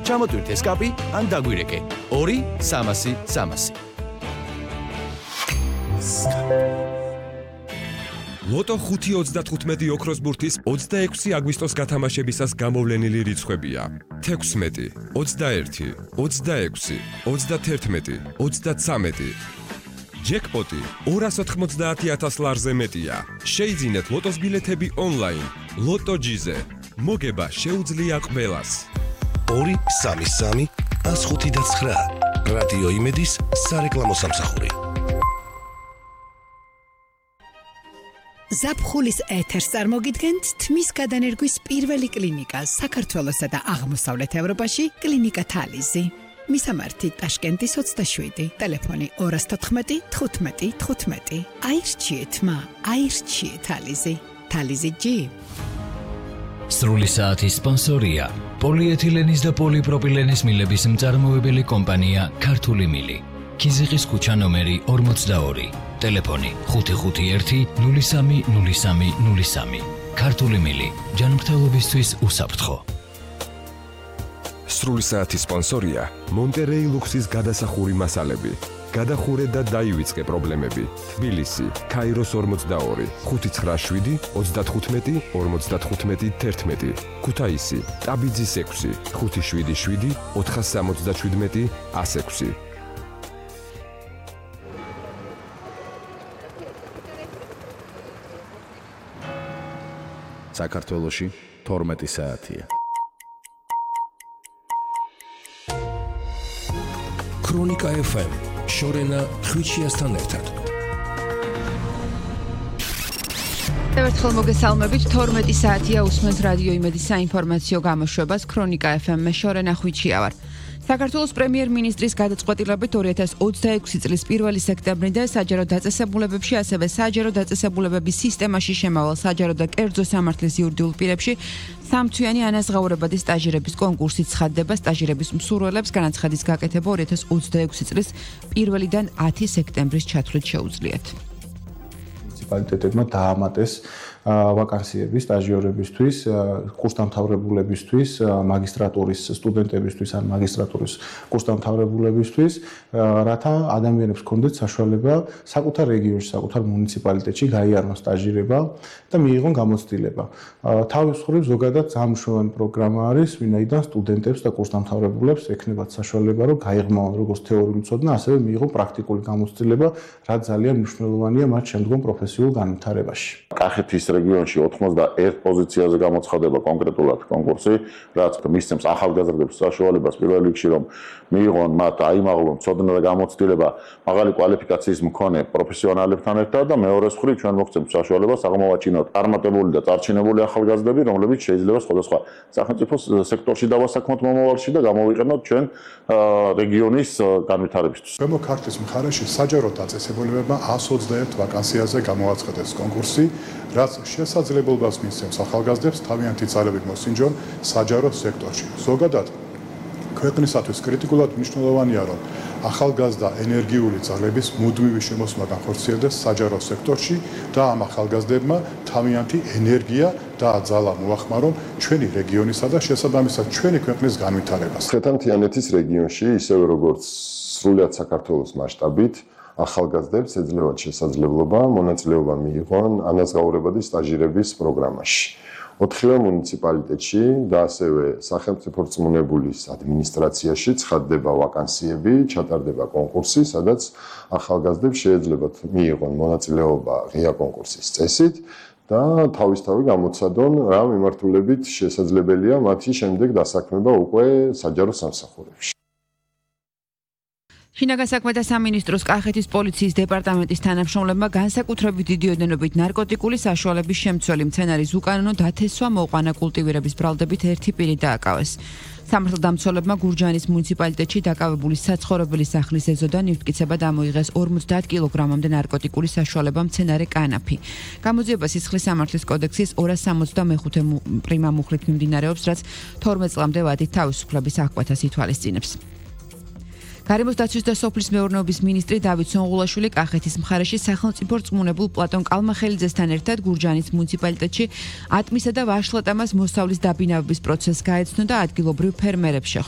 ჩამოტვირთ ესკაპი ან დაგვირეკე 2-300-300. ლოტო 5-35 ოქროს ბურთის 26 აგვისტოს გათამაშებისას გამოვლენილი რიცხვებია. 16, 21, 26, 31, 33. ჯეკპოტი 290,000 ლარზე მეტია. შეიძინეთ ლოტოს ბილეთები ონლაინ. ლოტო ჯიზე. მოგება შეუძლია ყველას. 2-3-3-105-9 რადიო იმედის სარეკლამო სამსახური. ზაფხულის ეთერს წარმოგიდგენთ თმის გადანერგვის პირველი კლინიკა საქართველოსა და აღმოსავლეთ ევროპაში კლინიკა თალიზი. მისამართი ტაშკენტის 27, ტელეფონი 214 15 15. აირჩიეთ თალიზი. თალიზი G. სრული საათის სპონსორია პოლიეთილენის და პოლიპროპილენის მილების მწარმოებელი კომპანია ქართული მილი. ქიზიყის ქუჩა ნომერი 42, ტელეფონი 551-030303. ქართული მილი, ჯანმრთელობისთვის უსაფრთხო. სრული საათის სპონსორია მონტერეი ლუქსის გადასახური მასალები. გადახურე და დაივიწყე პრობლემები. თბილისი, ქაიროს 42, 597 35 55 11. ქუთაისი, ტაბიძის 6, 577 477 106. საქართველოში 12 საათია. ქრონიკა FM შორენა ხვიჩიასთან ერთად. ერთხელ მოგესალმებით 12 საათია უსმენთ რადიო იმედის საინფორმაციო გამოშვებას ქრონიკა FM-ში შორენა ხვიჩია ვარ. საქართველოს პრემიერ-მინისტრის გადაწყვეტილებით 2026 წლის 1 სექტემბრიდან საჯარო დაწესებულებებში, ასევე საჯარო დაწესებულებების სისტემაში შემავალ საჯარო და კერძო სამართლის იურიდიულ პირებში სამთვიანი ანაზღაურებადი სტაჟირების კონკურსი ცხადდება. სტაჟირების მსურველებს განაცხადის გაკეთება 2026 წლის 1-დან 10 სექტემბრის ჩათვლით შეუძლიათ. მუნიციპალიტეტებმა დაამატეს ვაკანსიები სტაჟიორებისთვის, კურსდამთავრებულებისთვის, მაგისტრატურის სტუდენტებისთვის ან მაგისტრატურის კურსდამთავრებულებისთვის, რათა ადამიანებს ჰქონდეთ საშუალება საკუთარ რეგიონში, საკუთარ მუნიციპალიტეტში გაიარონ სტაჟირება და მიიღონ გამოცდილება. თავის მხრივ ზოგადად სამშოვანი პროგრამა არის, ვინაიდან სტუდენტებს და კურსდამთავრებულებს ექნებათ საშუალება, რომ გაიღმაონ როგორც თეორიული ცოდნა, ასევე მიიღონ პრაქტიკული გამოცდილება, რაც ძალიან მნიშვნელოვანია მათ შემდგომ პროფესიულ განვითარებაში. კახეთის რეგიონში 91 პოზიციაზე გამოცხადება კონკრეტულად კონკურსი, რაც მისცემს ახალგაზრდებს საშუალებას პირველ რიგში რომ მიიღონ მათ აიმაღლონ ცოდნა და გამოცდილება მაღალი კვალიფიკაციის მქონე პროფესიონალებთან ერთად და მეორეს მხრივ ჩვენ მოგცემთ საშუალებას აღმოვაჩინოთ წარმატებული და წარჩინებული ახალგაზრდები, რომლებიც შეიძლება სხვადასხვა სახელმწიფო სექტორში დავასაქმოთ მომავალში და გამოვიყენოთ ჩვენ რეგიონის განვითარებისთვის. ქვემო ქართლის მხარეში საჯარო დაწესებულებებმა 121 ვაკანსიაზე გამოაცხადეს კონკურსი, რაც შესაძლებლობას მისცემს ახალგაზრდებს თავიანთი ძალებით მოსინჯონ საჯარო სექტორში. ზოგადად ქვეყნისათვის კრიტიკულად მნიშვნელოვანია, რომ ახალგაზრდა ენერგიული ძალების მუდმივი შემოსვლა განხორციელდეს საჯარო სექტორში და ამ ახალგაზრდებმა თავიანთი ენერგია და ძალა მოახმარონ ჩვენი რეგიონისა და შესაბამისად ჩვენი ქვეყნის განვითარებას. ხეთანთიანეთის რეგიონში, ისევე როგორც სრულიად საქართველოს მასშტაბით, ახალგაზრდებს ეძლევათ შესაძლებლობა მონაწილეობა მიიღონ ანაზღაურებადი სტაჟირების პროგრამაში. 4 მუნიციპალიტეტში და ასევე სახელმწიფო რწმუნებულის ადმინისტრაციაში ცხადდება ვაკანსიები, ჩატარდება კონკურსი, სადაც ახალგაზრდებს შეეძლებათ მიიღონ მონაწილეობა ღია კონკურსის წესით და თავისთავად გამოცადონ რა მიმართულებით შესაძლებელია მათი შემდეგ დასაქმება უკვე საჯარო სამსახურებში. შინაგან საქმეთა სამინისტროს კახეთის პოლიციის დეპარტამენტის თანამშრომლებმა განსაკუთრებით დიდი ოდენობით ნარკოტიკული საშუალების შემცველი მცენარის უკანონო დათესვა მოყვანა კულტივირების ბრალდებით ერთი პირი დააკავეს. სამართალდამცველებმა გურჯაანის მუნიციპალიტეტში დაკავებული საცხოვრებელი სახლის ეზოდან ნივთკიცებად ამოიღეს 50 კილოგრამამდე ნარკოტიკული საშუალება მცენარე კანაფი. გამოძიება სისხლის სამართლის კოდექსის 265 პრიმა მუხლით მიმდინარეობს, რაც 12 წლამდე ვადით თავისუფლების აღკვეთას ითვალისწინებს. გარემოს დაცვის და სოფლის მეურნეობის მინისტრი დავით სონღულაშვილი კახეთის მხარეში სახელმწიფო რწმუნებულ პლატონ კალმახელიძესთან ერთად გურჯაანის მუნიციპალიტეტში ატმისა და ვაშლატამას მოსავლის დაბინავების პროცესს გაეცნო და ადგილობრივ ფერმერებს